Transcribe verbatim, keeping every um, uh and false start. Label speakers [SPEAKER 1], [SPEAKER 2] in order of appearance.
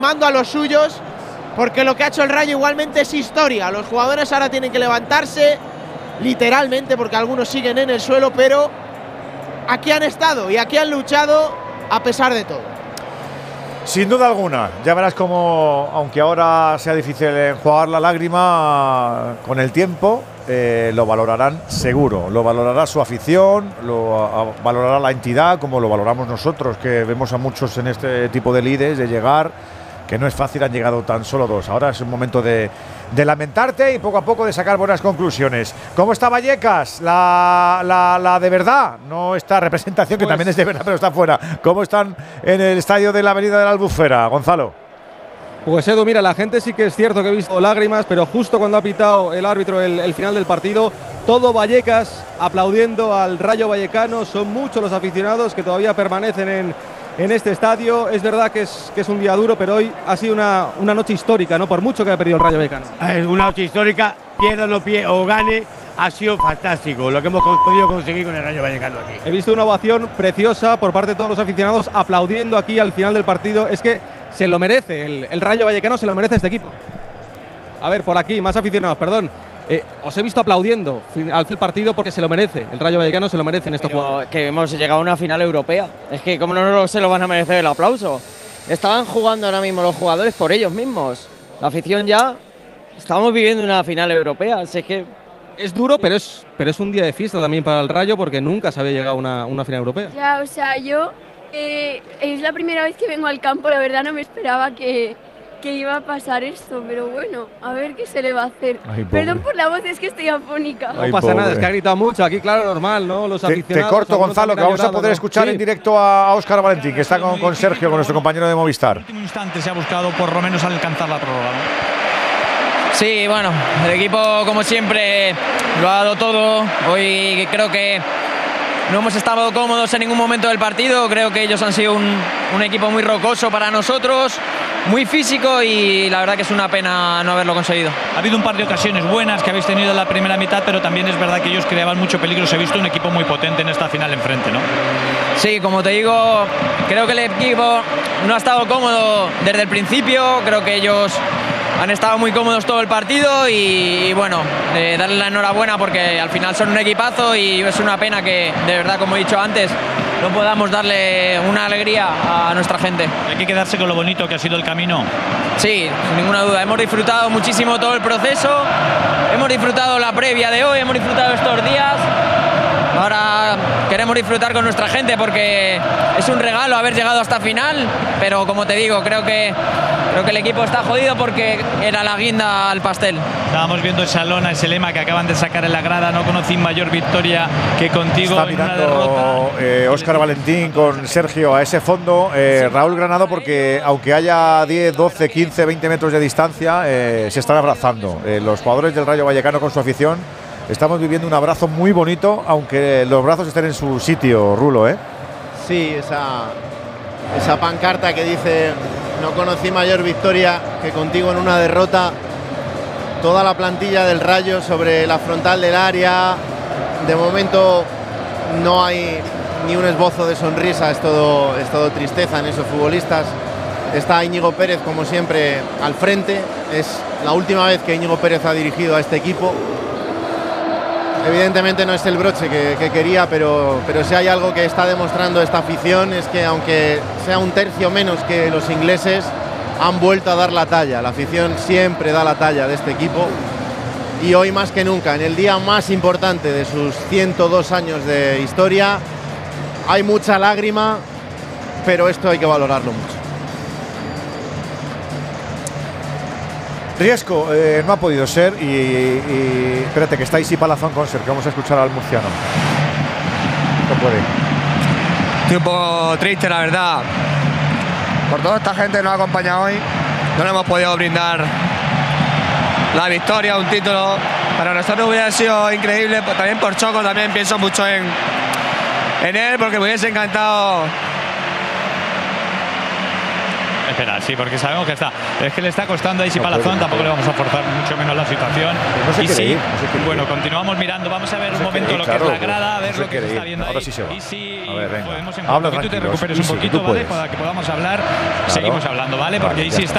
[SPEAKER 1] mando a los suyos, porque lo que ha hecho el Rayo igualmente es historia. Los jugadores ahora tienen que levantarse, literalmente, porque algunos siguen en el suelo, pero aquí han estado y aquí han luchado a pesar de todo.
[SPEAKER 2] Sin duda alguna, ya verás cómo, aunque ahora sea difícil enjuagar la lágrima, con el tiempo eh, lo valorarán seguro. Lo valorará su afición, lo a, valorará la entidad, como lo valoramos nosotros, que vemos a muchos en este tipo de lides, de llegar, que no es fácil, han llegado tan solo dos. Ahora es un momento de, de lamentarte y poco a poco de sacar buenas conclusiones. ¿Cómo está Vallecas? La, la, la de verdad, no esta representación que pues, también es de verdad, pero está fuera. ¿Cómo están en el estadio de la Avenida de la Albufera, Gonzalo?
[SPEAKER 3] Pues Edu, mira, la gente sí que es cierto que he visto lágrimas, pero justo cuando ha pitado el árbitro el, el final del partido, todo Vallecas aplaudiendo al Rayo Vallecano. Son muchos los aficionados que todavía permanecen en, en este estadio. Es verdad que es, que es un día duro, pero hoy ha sido una, una noche histórica, ¿no? Por mucho que haya perdido el Rayo Vallecano.
[SPEAKER 4] Es una noche histórica, pierda o, pie, o gane, ha sido fantástico lo que hemos podido conseguir con el Rayo Vallecano aquí.
[SPEAKER 3] He visto una ovación preciosa por parte de todos los aficionados aplaudiendo aquí al final del partido. Es que se lo merece, el, el Rayo Vallecano se lo merece este equipo. A ver, por aquí, más aficionados, perdón. Eh, os he visto aplaudiendo al partido porque se lo merece. El Rayo Vallecano se lo merece en estos juegos.
[SPEAKER 5] Que hemos llegado a una final europea. Es que cómo no se lo van a merecer el aplauso. Estaban jugando ahora mismo los jugadores por ellos mismos. La afición ya... Estamos viviendo una final europea. Así es que...
[SPEAKER 3] Es duro, pero es, pero es un día de fiesta también para el Rayo porque nunca se había llegado a una, una final europea.
[SPEAKER 6] Ya, o sea, yo... Eh, es la primera vez que vengo al campo, la verdad no me esperaba que, que iba a pasar esto, pero bueno, a ver qué se le va a hacer. Ay, perdón por la voz, es que estoy afónica.
[SPEAKER 3] No Ay, pasa pobre. nada, es que ha gritado mucho, aquí claro, normal, ¿no? Los
[SPEAKER 2] te,
[SPEAKER 3] aficionados...
[SPEAKER 2] Te corto, Gonzalo, que vamos a poder ¿no? escuchar sí. en directo a Óscar Valentín, que está con, con Sergio, con nuestro compañero de Movistar.
[SPEAKER 7] En el último instante se ha buscado por lo menos alcanzar la prórroga, ¿no?
[SPEAKER 5] Sí, bueno, el equipo como siempre lo ha dado todo. Hoy creo que no hemos estado cómodos en ningún momento del partido. Creo que ellos han sido un, un equipo muy rocoso para nosotros, muy físico, y la verdad que es una pena no haberlo conseguido.
[SPEAKER 7] Ha habido un par de ocasiones buenas que habéis tenido en la primera mitad, pero también es verdad que ellos creaban mucho peligro. Se ha visto un equipo muy potente en esta final enfrente, ¿no?
[SPEAKER 5] Sí, como te digo, creo que el equipo no ha estado cómodo desde el principio. Creo que ellos han estado muy cómodos todo el partido y, y bueno, eh, darle la enhorabuena porque al final son un equipazo y es una pena que, de verdad, como he dicho antes, no podamos darle una alegría a nuestra gente.
[SPEAKER 7] Hay que quedarse con lo bonito que ha sido el camino.
[SPEAKER 5] Sí, sin ninguna duda. Hemos disfrutado muchísimo todo el proceso, hemos disfrutado la previa de hoy, hemos disfrutado estos días. Ahora queremos disfrutar con nuestra gente porque es un regalo haber llegado hasta final, pero como te digo, creo que, creo que el equipo está jodido porque era la guinda al pastel.
[SPEAKER 7] Estábamos viendo esa lona, ese lema que acaban de sacar en la grada. No conocí mayor victoria que contigo.
[SPEAKER 2] Está mirando eh, Óscar Valentín con Sergio a ese fondo. Eh, Raúl Granado, porque aunque haya diez, doce, quince, veinte metros de distancia, eh, se están abrazando. Eh, los jugadores del Rayo Vallecano con su afición. Estamos viviendo un abrazo muy bonito, aunque los brazos estén en su sitio, Rulo, ¿eh?
[SPEAKER 8] Sí, esa, esa pancarta que dice: no conocí mayor victoria que contigo en una derrota. Toda la plantilla del Rayo sobre la frontal del área. De momento no hay ni un esbozo de sonrisa, es todo, es todo tristeza en esos futbolistas. Está Íñigo Pérez, como siempre, al frente. Es la última vez que Íñigo Pérez ha dirigido a este equipo. Evidentemente no es el broche que, que quería, pero, pero si hay algo que está demostrando esta afición es que, aunque sea un tercio menos que los ingleses, han vuelto a dar la talla. La afición siempre da la talla de este equipo, y hoy más que nunca, en el día más importante de sus ciento dos años de historia, hay mucha lágrima, pero esto hay que valorarlo mucho.
[SPEAKER 2] Riesco eh, no ha podido ser y, y espérate que está Isi Palazón con Sergio. Vamos a escuchar al murciano. No puede.
[SPEAKER 9] Estoy un poco triste, la verdad, por toda esta gente que nos ha acompañado hoy. No le hemos podido brindar la victoria, un título. Para nosotros hubiera sido increíble, también por Choco. También pienso mucho en, en él, porque me hubiese encantado.
[SPEAKER 7] Espera, sí, porque sabemos que está. Es que le está costando a Isi no Palazón, tampoco le vamos a forzar mucho menos la situación.
[SPEAKER 2] No se
[SPEAKER 7] y sí,
[SPEAKER 2] ir, no se
[SPEAKER 7] bueno,
[SPEAKER 2] ir.
[SPEAKER 7] continuamos mirando. Vamos a ver no un momento ir, lo
[SPEAKER 2] claro,
[SPEAKER 7] que es la grada, a ver
[SPEAKER 2] no
[SPEAKER 7] lo que se está viendo.
[SPEAKER 2] Ahora
[SPEAKER 7] ahí.
[SPEAKER 2] sí se va.
[SPEAKER 7] Isi,
[SPEAKER 2] a ver, venga.
[SPEAKER 7] Podemos en
[SPEAKER 2] Habla
[SPEAKER 7] que tú te
[SPEAKER 2] tranquilos.
[SPEAKER 7] recuperes
[SPEAKER 2] Isi,
[SPEAKER 7] un poquito, ¿vale?
[SPEAKER 2] puedes.
[SPEAKER 7] Para que podamos hablar.
[SPEAKER 2] Claro.
[SPEAKER 7] Seguimos hablando, ¿vale?
[SPEAKER 2] Vale,
[SPEAKER 7] porque Isi está